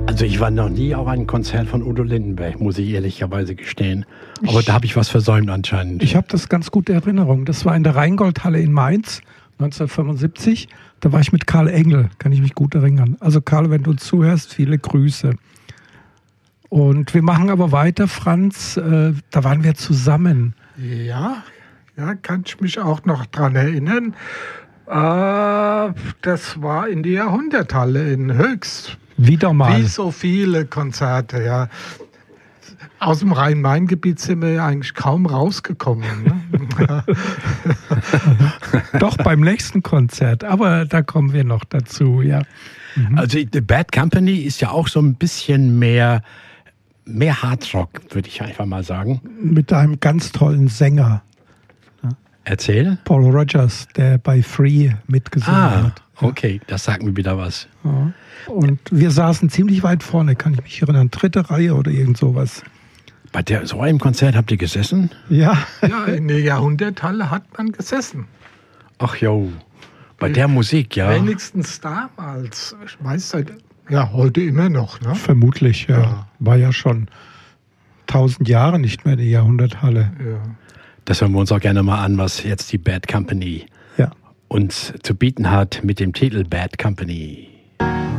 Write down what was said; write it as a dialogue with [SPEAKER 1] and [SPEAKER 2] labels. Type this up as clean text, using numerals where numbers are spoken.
[SPEAKER 1] Also ich war noch nie auf einem Konzert von Udo Lindenberg, muss ich ehrlicherweise gestehen. Aber da habe ich was versäumt anscheinend.
[SPEAKER 2] Ich habe das ganz gute Erinnerung. Das war in der Rheingoldhalle in Mainz 1975. Da war ich mit Karl Engel, kann ich mich gut erinnern. Also Karl, wenn du zuhörst, viele Grüße. Und wir machen aber weiter, Franz. Da waren wir zusammen.
[SPEAKER 3] Ja, kann ich mich auch noch dran erinnern. Das war in die Jahrhunderthalle in Höchst.
[SPEAKER 2] Wieder mal.
[SPEAKER 3] Wie so viele Konzerte, ja. Aus dem Rhein-Main-Gebiet sind wir ja eigentlich kaum rausgekommen. Ne?
[SPEAKER 2] Doch, beim nächsten Konzert. Aber da kommen wir noch dazu, ja.
[SPEAKER 1] Also The Bad Company ist ja auch so ein bisschen mehr Hardrock, würde ich einfach mal sagen.
[SPEAKER 2] Mit einem ganz tollen Sänger.
[SPEAKER 1] Erzähl.
[SPEAKER 2] Paul Rogers, der bei Free mitgesungen hat.
[SPEAKER 1] Okay, das sagt mir wieder was.
[SPEAKER 2] Ja. Und wir saßen ziemlich weit vorne, kann ich mich erinnern, 3. Reihe oder irgend sowas.
[SPEAKER 1] Bei so einem Konzert habt ihr gesessen?
[SPEAKER 2] Ja.
[SPEAKER 3] Ja, in der Jahrhunderthalle hat man gesessen.
[SPEAKER 1] Ach jo, bei der Musik, ja.
[SPEAKER 3] Wenigstens damals. Ich weiß ja, heute immer noch. Ne?
[SPEAKER 2] Vermutlich, ja. War ja schon 1000 Jahre nicht mehr die Jahrhunderthalle.
[SPEAKER 3] Ja.
[SPEAKER 1] Das hören wir uns auch gerne mal an, was jetzt die Bad Company uns zu bieten hat mit dem Titel Bad Company.